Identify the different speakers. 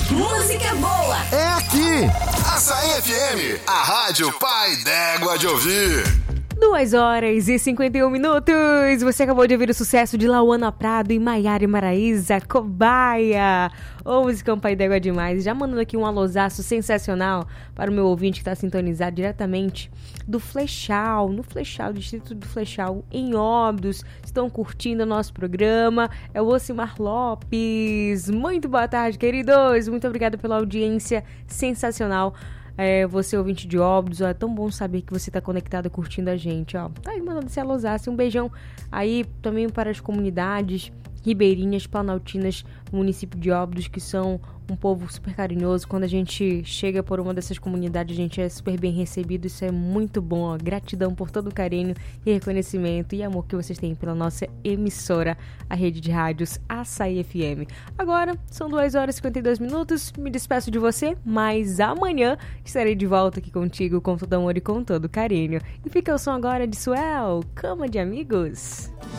Speaker 1: Música boa
Speaker 2: é aqui.
Speaker 3: Açaí FM, a rádio pai d'égua de ouvir.
Speaker 4: 2h51. Você acabou de ouvir o sucesso de Lauana Prado e Maiara e Maraísa, Cobaia. Ô, musicão pai d'égua demais. Já mandando aqui um alôzaço sensacional para o meu ouvinte que está sintonizado diretamente do Flechal, no Flechal, distrito do Flechal, em Óbidos. Estão curtindo o nosso programa. É o Ocimar Lopes. Muito boa tarde, queridos. Muito obrigada pela audiência sensacional. Você ouvinte de Óbidos, ó, é tão bom saber que você tá conectado curtindo a gente, ó. Tá aí mandando esse alôzaço, um beijão aí também para as comunidades ribeirinhas, planaltinas, no município de Óbidos, que são um povo super carinhoso. Quando a gente chega por uma dessas comunidades, a gente é super bem recebido, isso é muito bom, ó. Gratidão por todo o carinho e reconhecimento e amor que vocês têm pela nossa emissora, a rede de rádios Açaí FM. Agora, são 2h52, me despeço de você, mas amanhã estarei de volta aqui contigo com todo amor e com todo carinho. E fica o som agora de Suel, Cama de Amigos.